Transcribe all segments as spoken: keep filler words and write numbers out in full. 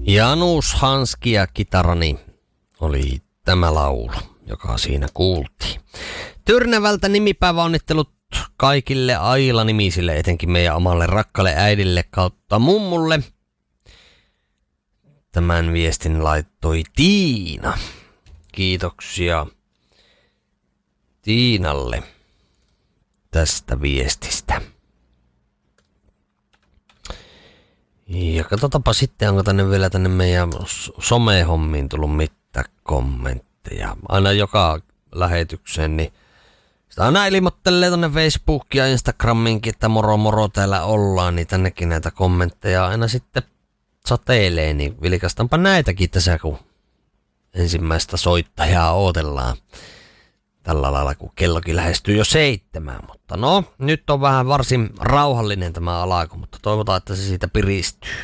Janus Hanski ja kitarani oli tämä laulu, joka siinä kuultiin. Tyrnävältä nimipäiväonnittelut kaikille Aila-nimisille, etenkin meidän omalle rakkaalle äidille kautta mummulle. Tämän viestin laittoi Tiina. Kiitoksia Tiinalle tästä viestistä. Ja katsotaanpa sitten, onko tänne vielä tänne meidän somehommiin tullut mitään kommentteja. Aina joka lähetykseen, niin sitä aina ilmoittelee tonne Facebookiin ja Instagraminkin, että moro moro täällä ollaan, niin tännekin näitä kommentteja aina sitten satelee, niin vilkastaanpa näitäkin tässä, kun ensimmäistä soittajaa odotellaan tällä lailla, kun kellokin lähestyy jo seitsemään. Mutta no, nyt on vähän varsin rauhallinen tämä alku, mutta toivotaan, että se siitä piristyy.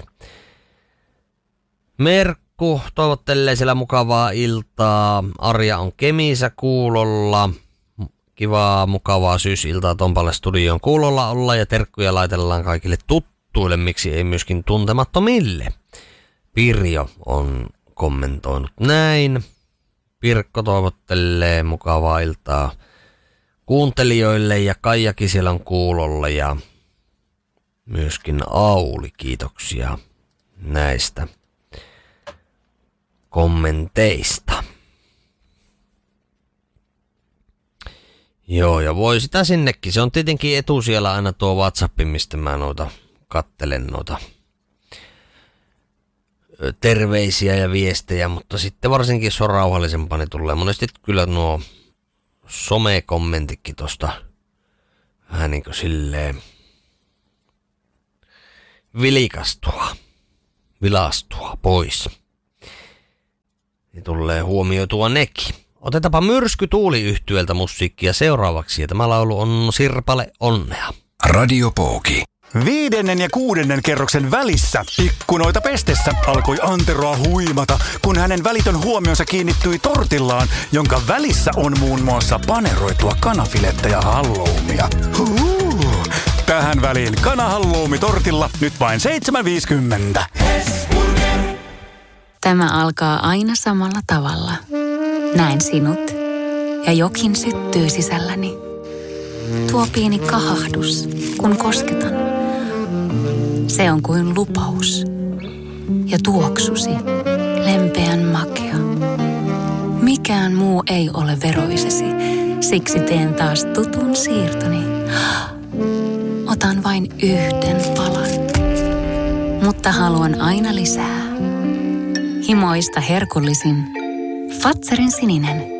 Merkku toivottelee siellä mukavaa iltaa. Arja on Kemissä kuulolla. Kivaa, mukavaa syysiltaa Tompalle studion kuulolla olla ja terkkuja laitellaan kaikille tuttuille, miksi ei myöskin tuntemattomille. Pirjo on kommentoinut näin. Pirkko toivottelee mukavaa iltaa kuuntelijoille ja Kaijakin siellä on kuulolla ja myöskin Auli, kiitoksia näistä kommenteista. Joo, ja voi sitä sinnekin. Se on tietenkin etusijalla aina tuo WhatsApp, mistä mä noita kattelen noita terveisiä ja viestejä, mutta sitten varsinkin jos on rauhallisempaa, niin tulee monesti kyllä nuo somekommentitkin tosta vähän niin kuin silleen vilikastua, vilastua pois. Niin tulee huomioitua nekin. Otetaanpa Myrsky Tuuli-yhtyeltä musiikkia seuraavaksi, ja tämä laulu on Sirpale onnea. Radio Pooki. Viidennen ja kuudennen kerroksen välissä ikkunoita pestessä alkoi Anteroa huimata, kun hänen välitön huomionsa kiinnittyi tortillaan, jonka välissä on muun muassa paneroitua kanafilettä ja halloumia. Huu. Tähän väliin kanahalloumi tortilla nyt vain seitsemän viisikymmentä. Tämä alkaa aina samalla tavalla. Näen sinut ja jokin syttyy sisälläni. Tuo pieni kahahdus, kun kosketan. Se on kuin lupaus. Ja tuoksusi, lempeän makea. Mikään muu ei ole veroisesi, siksi teen taas tutun siirtoni. Otan vain yhden palan, mutta haluan aina lisää. Himoista herkullisin Fatserin sininen.